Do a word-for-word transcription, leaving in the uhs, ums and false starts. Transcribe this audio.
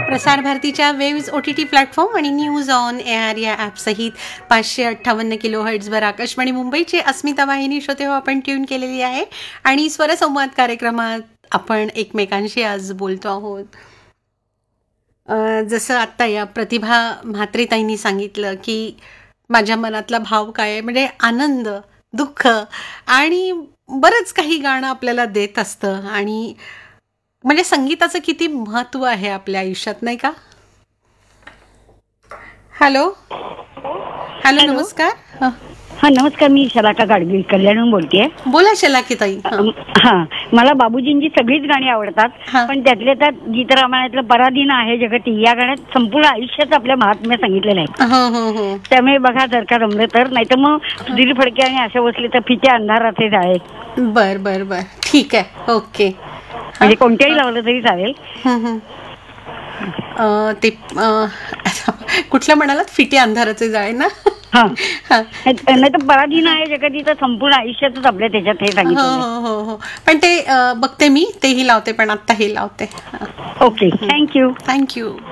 प्रसार भारतीच्या waves O T T platform आणि न्यूज ऑन एअर या ॲपसहित पाचशे अठ्ठावन्न किलो हर्ट्झवर आकाशवाणी मुंबईची अस्मिता वाहिनी श्रोते हो आपण ट्यून केलेली आहे आणि स्वरसंवाद कार्यक्रमात आपण एकमेकांशी आज बोलतो आहोत. जसं आत्ता या प्रतिभा म्हात्रेताईंनी सांगितलं की माझ्या मनातला भाव काय आहे, म्हणजे आनंद, दुःख आणि बरंच काही गाणं आपल्याला देत असतं. आणि म्हणजे संगीताचं किती महत्व आहे आपल्या आयुष्यात, नाही का? हॅलो हॅलो नमस्कार. हा नमस्कार, मी शलाका गाडगीळ कल्याणहून बोलतेय. बोला शलाकीताई. हा, मला बाबूजींची सगळीच गाणी आवडतात, पण त्यातल्या त्यात गीतरामायणातलं पराधीन आहे जगती या गाण्यात संपूर्ण आयुष्याचं आपल्या महात्म्य सांगितलेलं आहे. त्यामुळे बघा जर का जमलं तर, नाही तर मग सुधीर फडके आणि आशा भोसले तर फित्या अंधाराचे जाळे. बर बर बर ठीक आहे, ओके. म्हणजे कोणत्याही लावलं तरी चालेल. ते कुठल्या म्हणालात? फिटे अंधाराचे जाळे ना? हा, नाही तर पराधीन आहे जगतीचं संपूर्ण आयुष्यातच आपल्या त्याच्यात हे सांगितलं. हो हो हो, पण ते बघते मी, तेही लावते, पण आता हे लावते. Okay, thank you thank you.